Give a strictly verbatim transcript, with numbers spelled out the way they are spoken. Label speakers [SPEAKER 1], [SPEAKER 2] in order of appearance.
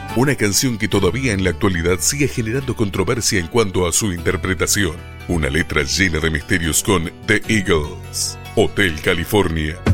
[SPEAKER 1] Una canción que todavía en la actualidad sigue generando controversia en cuanto a su interpretación. Una letra llena de misterios con The Eagles, Hotel California.